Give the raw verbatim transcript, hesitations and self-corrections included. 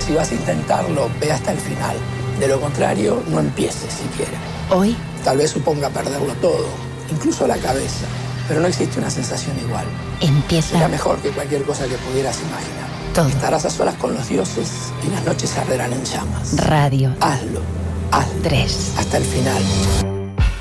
si vas a intentarlo, ve hasta el final. De lo contrario, no empieces siquiera. Hoy, tal vez suponga perderlo todo, incluso la cabeza, pero no existe una sensación igual. Empieza. Será mejor que cualquier cosa que pudieras imaginar. Todo. Estarás a solas con los dioses y las noches arderán en llamas. Radio. Hazlo, hazlo. Tres. Hasta el final.